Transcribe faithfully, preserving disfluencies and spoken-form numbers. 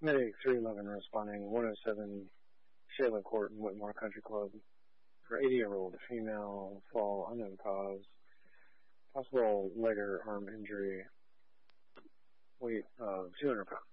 Medic three eleven responding one oh seven Shayla Court in Whitmore Country Club for eighty-year-old female, fall, unknown cause, possible leg or arm injury, weight of two hundred pounds.